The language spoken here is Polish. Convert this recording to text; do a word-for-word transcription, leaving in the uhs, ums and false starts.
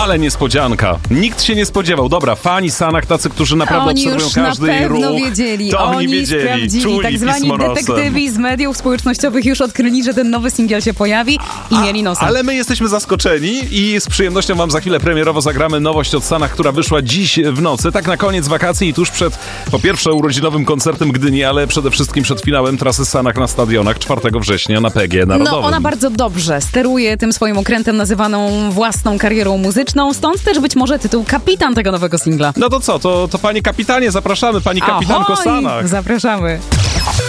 Ale niespodzianka. Nikt się nie spodziewał. Dobra, fani Sanach, tacy, którzy naprawdę Oni obserwują już każdy na jej ruch. pewno wiedzieli. To oni, oni wiedzieli. sprawdzili. Czuli Tak zwani pismonosem. detektywi z mediów społecznościowych już odkryli, że ten nowy singiel się pojawi i A, mieli nosa. Ale my jesteśmy zaskoczeni i z przyjemnością wam za chwilę premierowo zagramy nowość od Sanach, która wyszła dziś w nocy. Tak na koniec wakacji i tuż przed, po pierwsze, urodzinowym koncertem Gdyni, ale przede wszystkim przed finałem trasy Sanach na stadionach czwartego września na P G Narodowym. No, ona bardzo dobrze steruje tym swoim okrętem nazywaną własną karierą muzyczną, stąd też być może tytuł kapitan tego nowego singla. No to co, to, to panie kapitanie, zapraszamy, pani kapitanko Ahoj! Sanach. Zapraszamy.